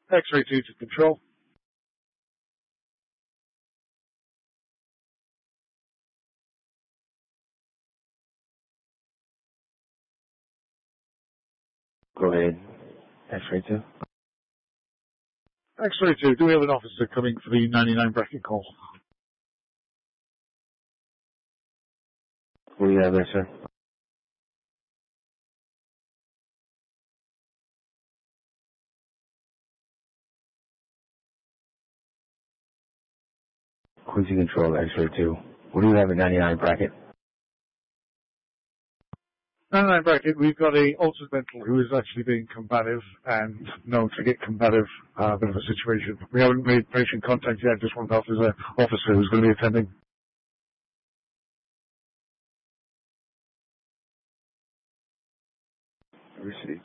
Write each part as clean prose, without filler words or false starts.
X-ray 2 to control. Go ahead. X-ray 2. X-ray 2, do we have an officer coming for the 99 bracket call? What do you have there, sir? Quincy Control, X-ray 2. What do you have at 99 bracket? 99 bracket, we've got a altered mental who is actually being combative and known to get combative, bit of a situation. We haven't made patient contact yet, just one officer who's going to be attending. Received.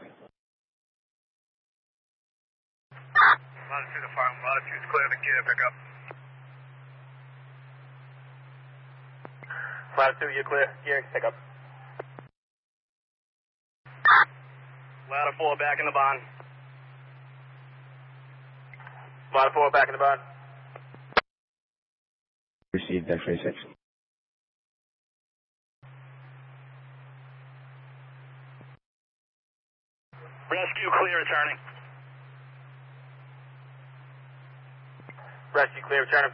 Latitude to farm, latitude's clear to gear, pick up. Latitude, you're clear, gear, pick up. Ladder 4 back in the barn. Ladder 4 back in the barn. Received, X-ray 6. Rescue clear, returning. Rescue clear, returning.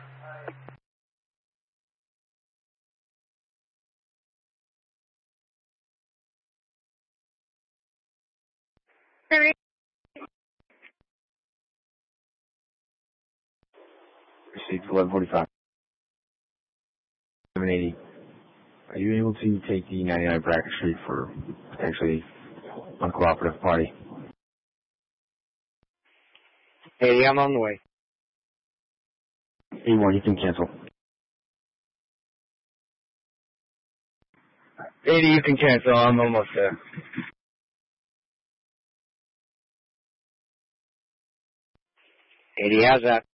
Received 1145. 780. Are you able to take the 99 bracket street for potentially uncooperative party? 80, I'm on the way. 81, you can cancel. 80, you can cancel, I'm almost there. 80, how's that?